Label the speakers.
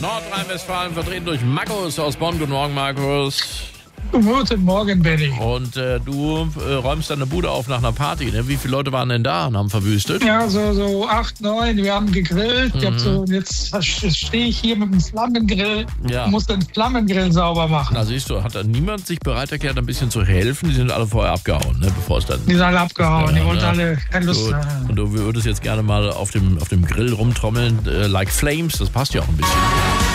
Speaker 1: Nordrhein-Westfalen vertreten durch Markus aus Bonn. Guten Morgen, Markus.
Speaker 2: Guten Morgen, Benny.
Speaker 1: Und du räumst deine Bude auf nach einer Party, ne? Wie viele Leute waren denn da und haben verwüstet?
Speaker 2: Ja, so 8, 9. Wir haben gegrillt. Jetzt stehe ich hier mit dem Flammengrill.
Speaker 1: Ja.
Speaker 2: Muss den Flammengrill sauber machen.
Speaker 1: Na siehst du, hat da niemand sich bereit erklärt, ein bisschen zu helfen? Die sind alle vorher abgehauen, ne? Bevor es dann...
Speaker 2: Die sind alle abgehauen. Die wollten alle keine Lust
Speaker 1: Gut.
Speaker 2: haben.
Speaker 1: Und du würdest jetzt gerne mal auf dem Grill rumtrommeln, like Flames, das passt ja auch ein bisschen.